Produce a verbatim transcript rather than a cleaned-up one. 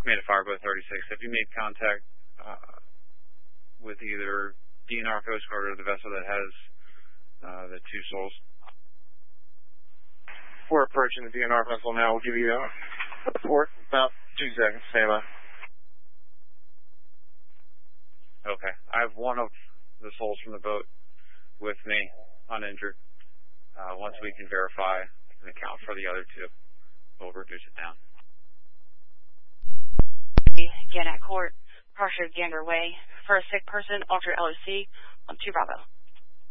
Command Fireboat thirty-six, have you made contact uh, with either D N R Coast Guard or the vessel that has uh, the two souls? We're approaching the D N R vessel now. We'll give you a report about two seconds. Stand by. Okay. I have one of the souls from the boat with me, uninjured. Uh, once we can verify and account for the other two, we'll reduce it down. Again at court, Partial Gander Way, for a sick person, Ultra L O C on two Bravo.